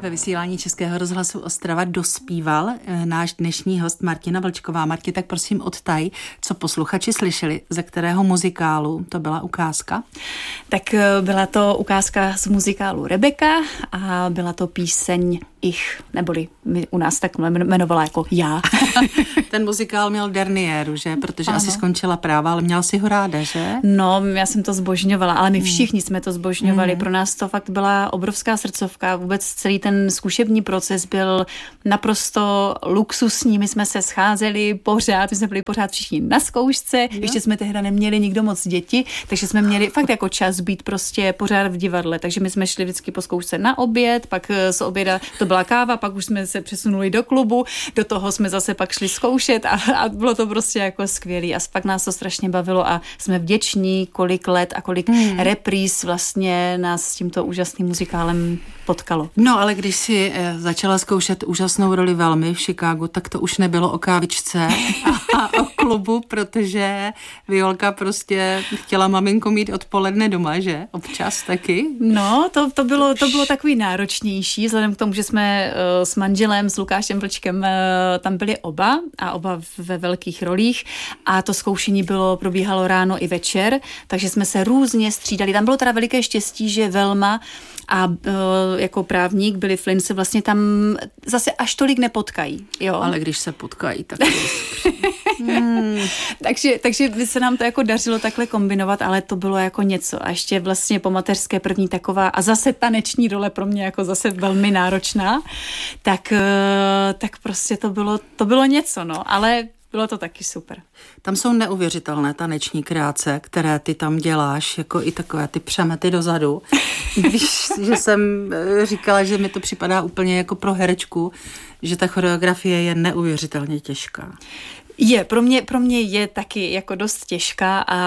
Ve vysílání Českého rozhlasu Ostrava dospíval náš dnešní host Martina Vlčková. Marti, tak prosím odtaj, co posluchači slyšeli, ze kterého muzikálu to byla ukázka? Tak byla to ukázka z muzikálu Rebeka a byla to píseň Ich, neboli my u nás tak jmenovala jako Já. Ten muzikál měl derniéru, že? Protože asi skončila práva, ale měla si ho ráda, že? No, já jsem to zbožňovala, ale my všichni jsme to zbožňovali. Pro nás to fakt byla obrovská srdcovka. Vůbec celý ten zkušební proces byl naprosto luxusní. My jsme se scházeli pořád, my jsme byli pořád všichni na zkoušce. Ještě jsme tehdy neměli nikdo moc děti, takže jsme měli fakt jako čas být prostě pořád v divadle. Takže my jsme šli vždycky po zkoušce na oběd, pak z oběda to byla káva, pak už jsme se přesunuli do klubu, do toho jsme zase pak šli zkoušet a bylo to prostě jako skvělý a pak nás to strašně bavilo a jsme vděční, kolik let a kolik repríz vlastně nás s tímto úžasným muzikálem potkalo. No, ale když si začala zkoušet úžasnou roli Velmy v Chicagu, tak to už nebylo o kávičce a o klubu, protože Violka prostě chtěla maminku mít odpoledne doma, že? Občas taky. No, to bylo takový náročnější, vzhledem k tomu, že jsme s manželem, s Lukášem Vlčkem tam byli oba ve velkých rolích a to zkoušení probíhalo ráno i večer, takže jsme se různě střídali. Tam bylo teda veliké štěstí, že Velma a jako právník Billy Flynn se vlastně tam zase až tolik nepotkají. Jo? Ale když se potkají, tak takže by se nám to jako dařilo takhle kombinovat, ale to bylo jako něco. A ještě vlastně po mateřské první taková a zase taneční role pro mě jako zase velmi náročná, tak prostě to bylo něco, no, ale bylo to taky super. Tam jsou neuvěřitelné taneční kreace, které ty tam děláš, jako i takové ty přemety dozadu. Víš, že jsem říkala, že mi to připadá úplně jako pro herečku, že ta choreografie je neuvěřitelně těžká. Je, pro mě je taky jako dost těžká a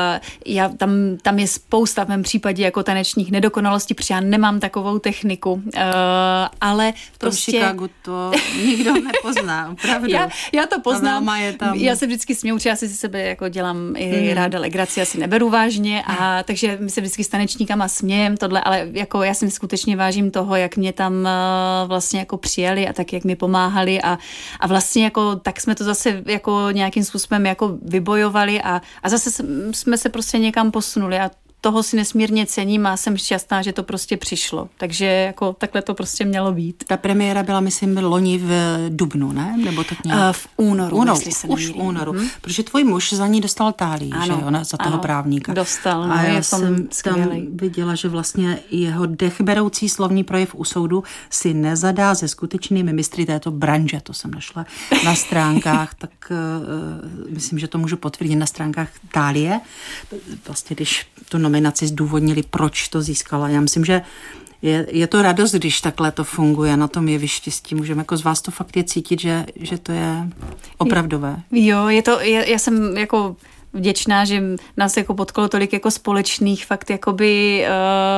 tam je spousta v mém případě jako tanečních nedokonalostí, protože já nemám takovou techniku, ale prostě... V Chicagu to nikdo nepozná, opravdu. Já to poznám, je tam... já se vždycky směju, protože já si sebe jako dělám i ráda legraci, asi neberu vážně a takže my se vždycky s tanečníkama smějem tohle, ale jako já si skutečně vážím toho, jak mě tam vlastně jako přijali a tak, jak mi pomáhali a vlastně jako tak jsme to zase jako nějakým způsobem jako vybojovali a zase jsme se prostě někam posunuli a toho si nesmírně cením a jsem šťastná, že to prostě přišlo. Takže jako takhle to prostě mělo být. Ta premiéra byla, myslím, loni v dubnu, ne? Nebo tak nějak? V únoru, jestli se už v únoru. Protože tvůj muž za ní dostal tálii, že jo? Za toho právníka. Dostal, a já jsem skvělej. Tam viděla, že vlastně jeho dechberoucí slovní projev u soudu si nezadá se skutečnými mistry této branže. To jsem našla na stránkách, tak myslím, že to můžu potvrdit na stránkách Tálie. Vlastně, když tu nominaci zdůvodnili, proč to získala. Já myslím, že je to radost, když takhle to funguje na tom jevišti, s tím můžeme jako z vás to fakt je cítit, že to je opravdové. Jo, já jsem jako vděčná, že nás jako potkalo tolik jako společných fakt jakoby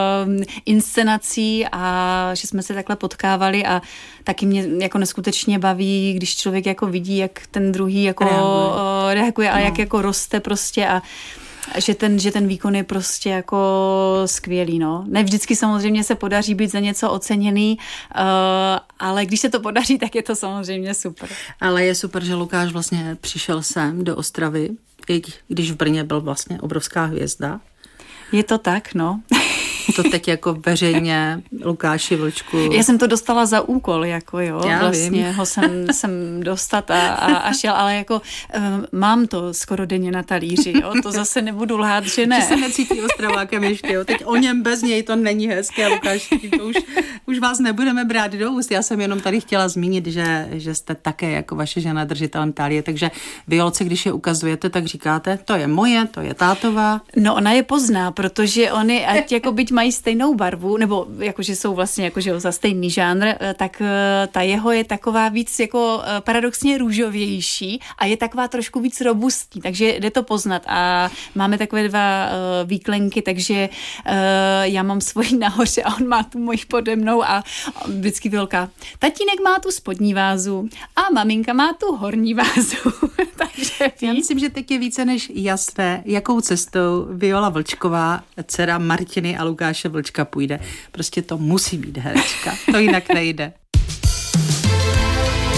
inscenací a že jsme se takhle potkávali a taky mě jako neskutečně baví, když člověk jako vidí, jak ten druhý jako reaguje a jak jako roste prostě a že ten výkon je prostě jako skvělý, no. Ne vždycky samozřejmě se podaří být za něco oceněný, ale když se to podaří, tak je to samozřejmě super. Ale je super, že Lukáš vlastně přišel sem do Ostravy, i když v Brně byl vlastně obrovská hvězda. Je to tak, no. To teď jako veřejně Lukáši Vlčku. Já jsem to dostala za úkol, jako jo, já vlastně vím. ho jsem dostat a šel, ale jako mám to skoro denně na talíři, jo, to zase nebudu lhát, že ne. Že se necítí Ostravákem ještě, jo, teď o něm bez něj to není hezké, Lukáš, to už vás nebudeme brát do úst, já jsem jenom tady chtěla zmínit, že jste také jako vaše žena držitelem tálie, takže Violce, když je ukazujete, tak říkáte, to je moje, to je tátová. No ona je pozná, protože oni, ať jako byť mají stejnou barvu, nebo jakože jsou vlastně jakože za stejný žánr, tak ta jeho je taková víc jako paradoxně růžovější a je taková trošku víc robustní, takže jde to poznat a máme takové dva výklenky, takže já mám svoji nahoře a on má tu moji pode mnou rovnou a vždycky Violka, tatínek má tu spodní vázu a maminka má tu horní vázu. Takže já myslím, že teď je více než jasné, jakou cestou Viola Vlčková, dcera Martiny a Lukáše Vlčka půjde. Prostě to musí být herečka, to jinak nejde.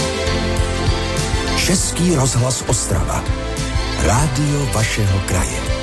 Český rozhlas Ostrava. Rádio vašeho kraje.